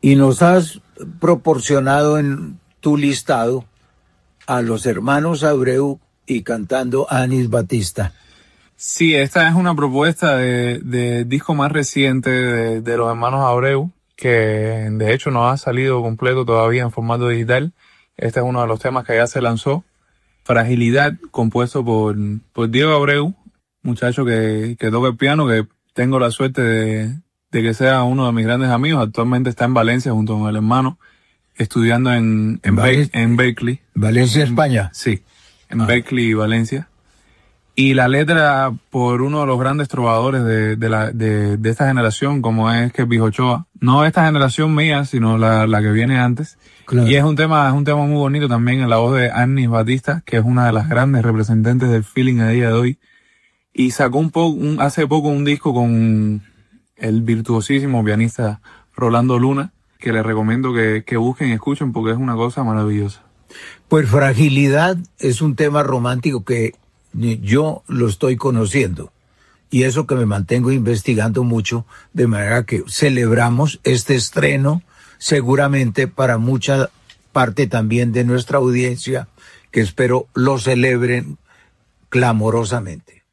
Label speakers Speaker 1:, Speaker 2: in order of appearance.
Speaker 1: Y nos has proporcionado en tu listado a los hermanos Abreu y cantando Anis Batista.
Speaker 2: Sí, esta es una propuesta de disco más reciente de los hermanos Abreu, que de hecho no ha salido completo todavía en formato digital. Este es uno de los temas que ya se lanzó. Fragilidad, compuesto por Diego Abreu, muchacho que toca el piano, que tengo la suerte de que sea uno de mis grandes amigos. Actualmente está en Valencia junto con el hermano, estudiando en Berkeley.
Speaker 1: ¿Valencia, España?
Speaker 2: Sí, en Berkeley, Valencia. Y la letra por uno de los grandes trovadores de esta generación, como es Kelvis Ochoa. No esta generación mía, sino la que viene antes. Claro. Y es un tema muy bonito también en la voz de Anis Batista, que es una de las grandes representantes del feeling a día de hoy. Y sacó hace poco un disco con el virtuosísimo pianista Rolando Luna, que les recomiendo que busquen y escuchen porque es una cosa maravillosa.
Speaker 1: Pues Fragilidad es un tema romántico que yo lo estoy conociendo. Y eso que me mantengo investigando mucho, de manera que celebramos este estreno seguramente para mucha parte también de nuestra audiencia, que espero lo celebren clamorosamente.